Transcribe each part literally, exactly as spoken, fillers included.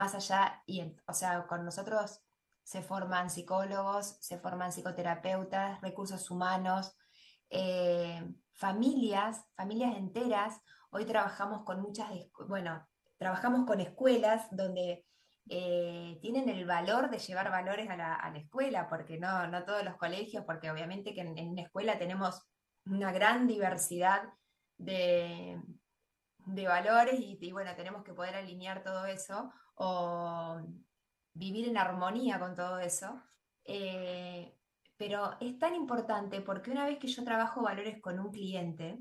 más allá, y en- o sea, con nosotros se forman psicólogos, se forman psicoterapeutas, recursos humanos, eh, familias, familias enteras. Hoy trabajamos con muchas, escu- bueno, trabajamos con escuelas donde eh, tienen el valor de llevar valores a la, a la escuela, porque no, no todos los colegios, porque obviamente que en, en una escuela tenemos una gran diversidad de, de valores y, y bueno, tenemos que poder alinear todo eso o vivir en armonía con todo eso. Eh, pero es tan importante porque una vez que yo trabajo valores con un cliente,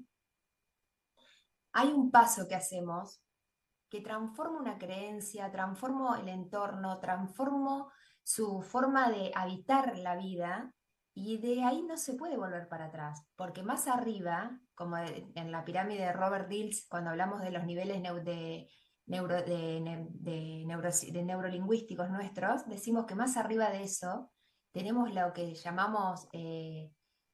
hay un paso que hacemos que transforma una creencia, transformo el entorno, transformo su forma de habitar la vida y de ahí no se puede volver para atrás, porque más arriba, como en la pirámide de Robert Dills, cuando hablamos de los niveles neu- de, neuro, de, ne- de neuro- de neurolingüísticos nuestros, decimos que más arriba de eso tenemos lo que llamamos eh,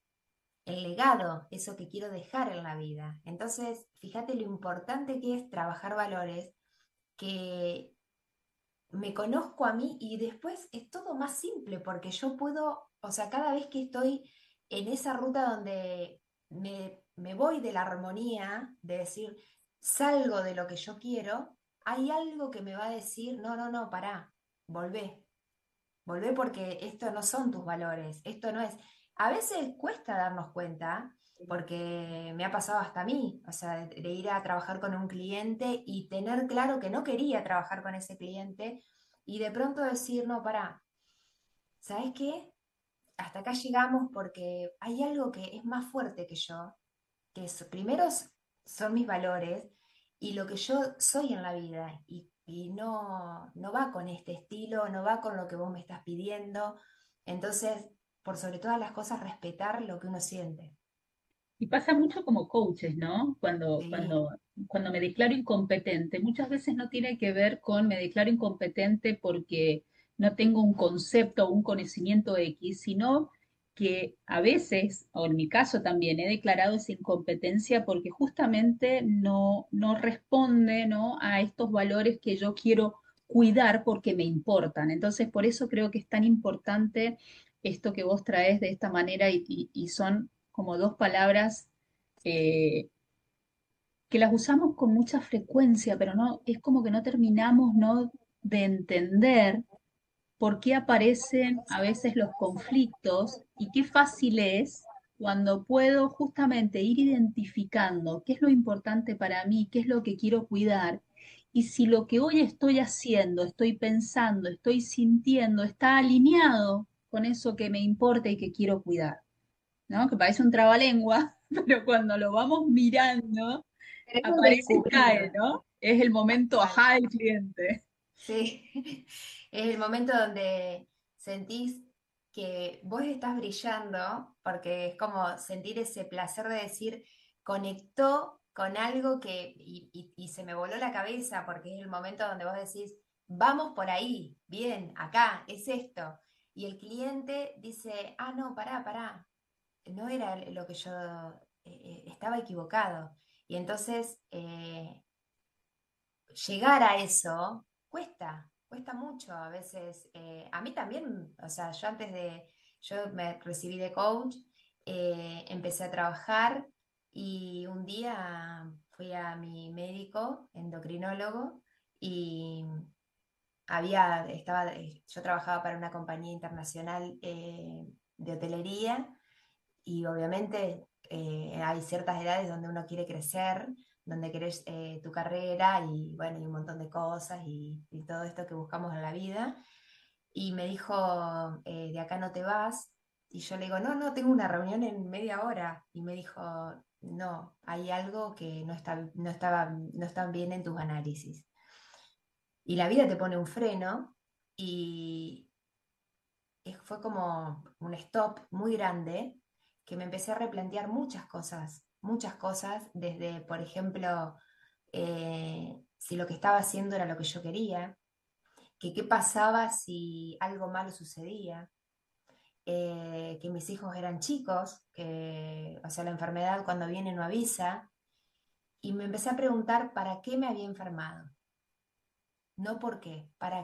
el legado, eso que quiero dejar en la vida. Entonces, fíjate lo importante que es trabajar valores, que me conozco a mí y después es todo más simple porque yo puedo, o sea, cada vez que estoy en esa ruta donde me, me voy de la armonía, de decir, salgo de lo que yo quiero, hay algo que me va a decir, no, no, no, pará, volvé, volvé porque esto no son tus valores, esto no es. A veces cuesta darnos cuenta, porque me ha pasado hasta a mí, o sea, de, de ir a trabajar con un cliente y tener claro que no quería trabajar con ese cliente y de pronto decir, no, pará, ¿sabes qué? Hasta acá llegamos porque hay algo que es más fuerte que yo, que es, primero s- son mis valores y lo que yo soy en la vida y, y no, no va con este estilo, no va con lo que vos me estás pidiendo. Entonces, por sobre todas las cosas, respetar lo que uno siente. Y pasa mucho como coaches, ¿no? Cuando, Sí, cuando, cuando me declaro incompetente, muchas veces no tiene que ver con me declaro incompetente porque no tengo un concepto o un conocimiento X, sino que a veces, o en mi caso también, he declarado esa incompetencia porque justamente no, no responde, ¿no?, a estos valores que yo quiero cuidar porque me importan. Entonces, por eso creo que es tan importante esto que vos traes de esta manera y, y- y son como dos palabras eh, que las usamos con mucha frecuencia, pero no, es como que no terminamos, ¿no?, de entender por qué aparecen a veces los conflictos y qué fácil es cuando puedo justamente ir identificando qué es lo importante para mí, qué es lo que quiero cuidar. Y si lo que hoy estoy haciendo, estoy pensando, estoy sintiendo, está alineado con eso que me importa y que quiero cuidar. ¿No? Que parece un trabalengua, pero cuando lo vamos mirando, queremos aparece y cae, descubrir. ¿no? Es el momento Tal ajá del cual. cliente. Sí, es el momento donde sentís que vos estás brillando, porque es como sentir ese placer de decir, conectó con algo que, y, y- y se me voló la cabeza, porque es el momento donde vos decís, vamos por ahí, bien, acá, es esto. Y el cliente dice, ah, no, pará, pará, no era lo que yo eh, eh, estaba equivocado. Y entonces, eh, llegar a eso cuesta, cuesta mucho a veces. Eh, a mí también, o sea, yo antes de, yo me recibí de coach, eh, empecé a trabajar y un día fui a mi médico, endocrinólogo, y había, estaba, eh, yo trabajaba para una compañía internacional eh, de hotelería y obviamente eh, hay ciertas edades donde uno quiere crecer, donde querés eh, tu carrera y bueno, y un montón de cosas y, y todo esto que buscamos en la vida. Y me dijo, eh, de acá no te vas. Y yo le digo, no, no, tengo una reunión en media hora. Y me dijo, no, hay algo que no está, no estaba, no está bien en tus análisis. Y la vida te pone un freno y es- fue como un stop muy grande que me empecé a replantear muchas cosas, muchas cosas, desde, por ejemplo, eh, si lo que estaba haciendo era lo que yo quería, que qué pasaba si algo malo sucedía, eh, que mis hijos eran chicos, que, o sea, la enfermedad cuando viene no avisa, y me empecé a preguntar para qué me había enfermado. no por qué, para